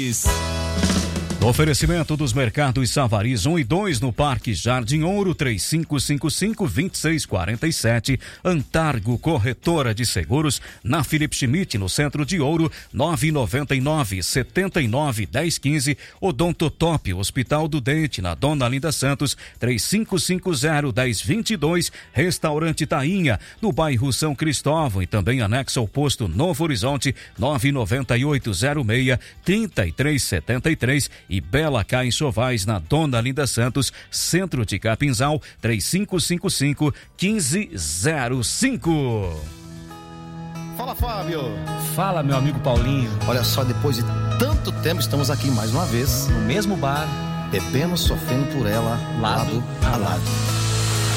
Savariz. No oferecimento dos mercados Savariz 1 e 2 no Parque Jardim Ouro, 3555-2647. Antargo Corretora de Seguros na Felipe Schmidt, no Centro de Ouro, 999-79-1015. Odontotop, Hospital do Dente, na Dona Linda Santos, 3550-1022. Restaurante Tainha, no bairro São Cristóvão e também anexo ao posto Novo Horizonte, 99806-3373. E Bela Cá em Sovais, na Dona Linda Santos, Centro de Capinzal, 3555-1505. Fala, Fábio. Fala, meu amigo Paulinho. Olha só, depois de tanto tempo, estamos aqui mais uma vez. No mesmo bar. Bebendo, sofrendo por ela, lado a lado.